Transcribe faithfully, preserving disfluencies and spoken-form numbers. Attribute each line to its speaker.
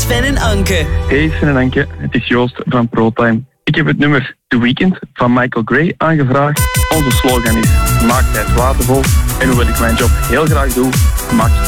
Speaker 1: Sven en Anke.
Speaker 2: Hey Sven en Anke, het is Joost van ProTime. Ik heb het nummer The Weeknd van Michael Gray aangevraagd. Onze slogan is: maak tijd waardevol. En hoewel ik mijn job heel graag doe, maak ik